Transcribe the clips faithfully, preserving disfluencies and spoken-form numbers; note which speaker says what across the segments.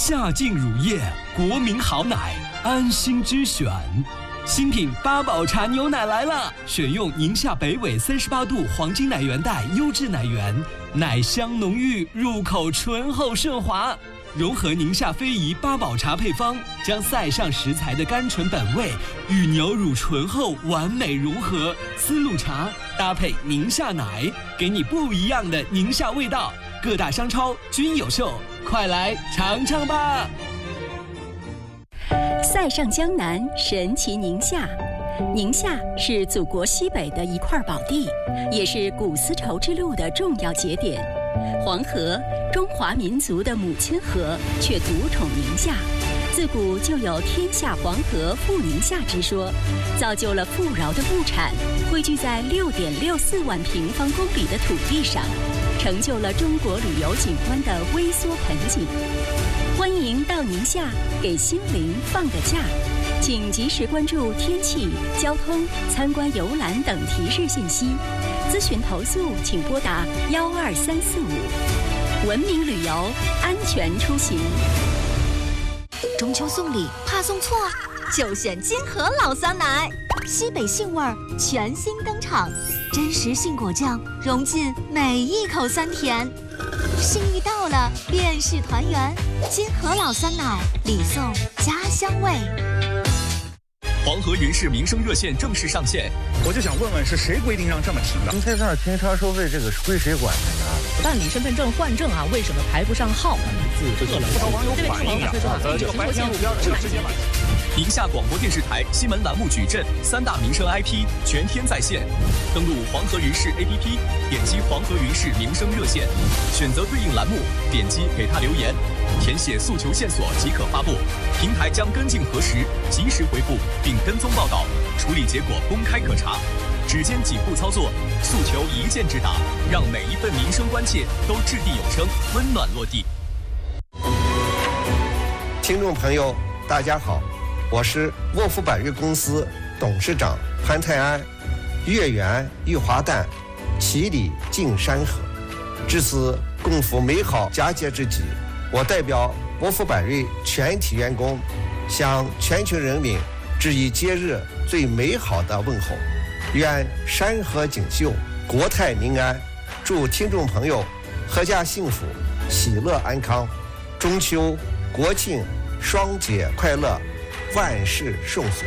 Speaker 1: 夏净乳业，国民好奶，安心之选。新品八宝茶牛奶来了，选用宁夏北纬三十八度黄金奶源带优质奶源，奶香浓郁，入口醇厚顺滑。融合宁夏非遗八宝茶配方，将塞上食材的甘醇本味与牛乳醇厚完美融合，丝路茶搭配宁夏奶，给你不一样的宁夏味道。各大商超均有售，快来尝尝吧！
Speaker 2: 塞上江南，神奇宁夏。宁夏是祖国西北的一块宝地，也是古丝绸之路的重要节点。黄河，中华民族的母亲河，却独宠宁夏。自古就有天下黄河富宁夏之说，造就了富饶的物产汇聚在六点六四万平方公里的土地上，成就了中国旅游景观的微缩盆景。欢迎到宁夏给心灵放个假，请及时关注天气、交通、参观游览等提示信息。咨询投诉请拨打幺二三四五。文明旅游，安全出行。
Speaker 3: 中秋送礼怕送错，就选金河老酸奶，西北杏味儿全新登场，真实杏果酱融进每一口酸甜。心意到了，便是团圆。金河老酸奶，礼送家乡味。
Speaker 4: 黄河云氏民生热线正式上线，
Speaker 5: 我就想问问，是谁规定让这么停的？
Speaker 6: 停车场停车收费这个是归谁管的呀？
Speaker 7: 办理身份证换证啊，为什么排不上号？
Speaker 5: 不少网友反映啊，呃，这个白天路标这个直接买。
Speaker 4: 宁夏广播电视台新闻栏目矩阵三大民生 I P 全天在线，登录黄河云氏 A P P， 点击黄河云氏民生热线，选择对应栏目，点击给他留言，填写诉求线索即可发布，平台将跟进核实，及时回复并跟踪报道，处理结果公开可查。只见几步操作，诉求一键直达，让每一份民生关切都掷地有声，温暖落地。
Speaker 8: 听众朋友，大家好，我是沃夫百瑞公司董事长潘泰安。月圆玉华诞，其理尽山河。至此共赴美好佳节之际，我代表沃夫百瑞全体员工，向全球人民致以节日最美好的问候。愿山河锦绣，国泰民安。祝听众朋友阖家幸福，喜乐安康。中秋、国庆双节快乐，万事顺遂。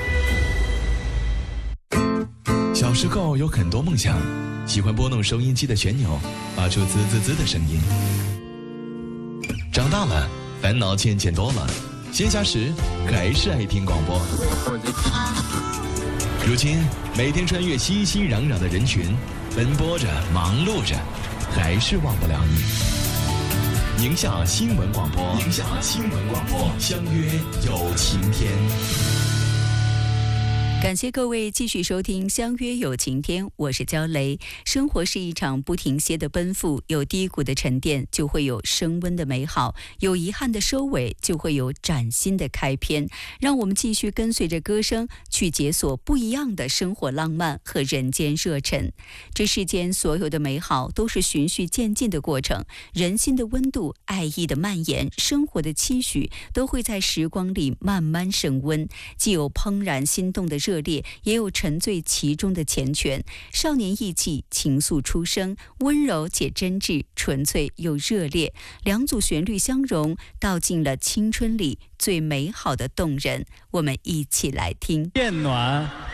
Speaker 9: 小时候有很多梦想，喜欢拨弄收音机的旋钮，发出滋滋滋的声音。长大了，烦恼渐渐多了，闲暇时还是爱听广播。如今每天穿越熙熙攘攘的人群，奔波着忙碌着，还是忘不了你。宁夏新闻广播，宁夏新闻广播，相约有晴天。
Speaker 2: 感谢各位继续收听《相约有晴天》，我是焦雷。生活是一场不停歇的奔赴，有低谷的沉淀，就会有升温的美好；有遗憾的收尾，就会有崭新的开篇。让我们继续跟随着歌声，去解锁不一样的生活浪漫和人间热忱。这世间所有的美好都是循序渐进的过程，人心的温度、爱意的蔓延、生活的期许，都会在时光里慢慢升温。既有怦然心动的热热烈，也有沉醉其中的缱绻。少年意气，情愫初生，温柔且真挚，纯粹又热烈。两组旋律相融，道尽了青春里最美好的动人。我们一起来听。
Speaker 10: 电暖